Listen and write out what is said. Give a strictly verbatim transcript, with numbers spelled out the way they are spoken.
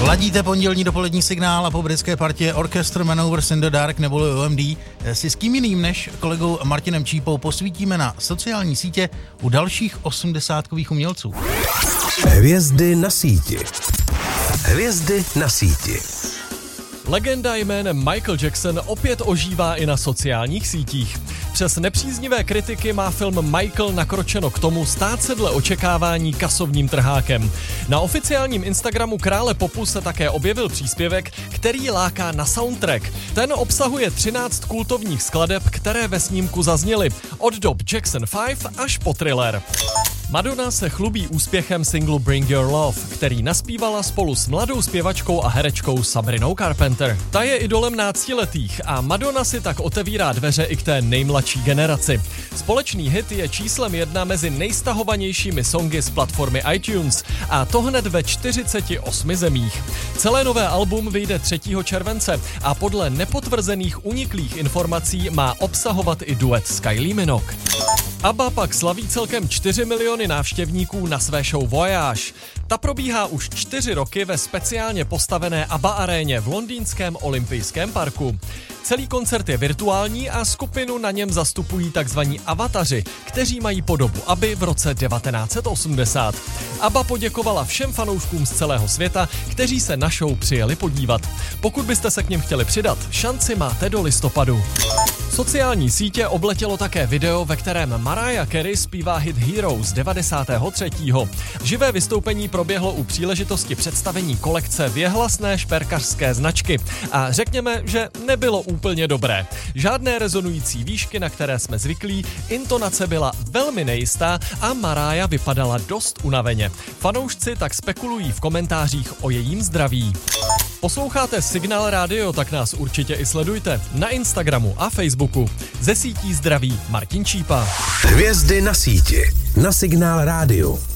Ladíte pondělní dopolední signál a po britské partě Orchestra Manoeuvres in the Dark neboli O M D si s kým jiným než kolegou Martinem Čípou posvítíme na sociální sítě u dalších osmdesátkových umělců. Hvězdy na síti. Hvězdy na síti. Legenda jménem Michael Jackson opět ožívá i na sociálních sítích. Přes nepříznivé kritiky má film Michael nakročeno k tomu stát se dle očekávání kasovním trhákem. Na oficiálním Instagramu krále popu se také objevil příspěvek, který láká na soundtrack. Ten obsahuje třináct kultovních skladeb, které ve snímku zazněly, od dob Jackson pět až po Thriller. Madonna se chlubí úspěchem singlu Bring Your Love, který naspívala spolu s mladou zpěvačkou a herečkou Sabrinou Carpenter. Ta je idolem náctiletých a Madonna si tak otevírá dveře i k té nejmladší generaci. Společný hit je číslem jedna mezi nejstahovanějšími songy z platformy iTunes a to hned ve čtyřiceti osmi zemích. Celé nové album vyjde třetího července a podle nepotvrzených uniklých informací má obsahovat i duet s Kylie Minogue. ABBA pak slaví celkem čtyři miliony návštěvníků na své show Voyage. Ta probíhá už čtyři roky ve speciálně postavené ABBA aréně v londýnském olympijském parku. Celý koncert je virtuální a skupinu na něm zastupují takzvaní avataři, kteří mají podobu ABBY v roce devatenáct set osmdesát. ABBA poděkovala všem fanouškům z celého světa, kteří se na show přijeli podívat. Pokud byste se k nim chtěli přidat, šanci máte do listopadu. Sociální sítě obletělo také video, ve kterém Mariah Carey zpívá hit Hero z devadesátého třetího. Živé vystoupení proběhlo u příležitosti představení kolekce věhlasné šperkařské značky a řekněme, že nebylo úplně dobré. Žádné rezonující výšky, na které jsme zvyklí, intonace byla velmi nejistá a Mariah vypadala dost unaveně. Fanoušci tak spekulují v komentářích o jejím zdraví. Posloucháte Signál Radio, tak nás určitě i sledujte na Instagramu a Facebooku. Ze sítí zdraví Martin Čípa. Hvězdy na síti. Na Signál Radio.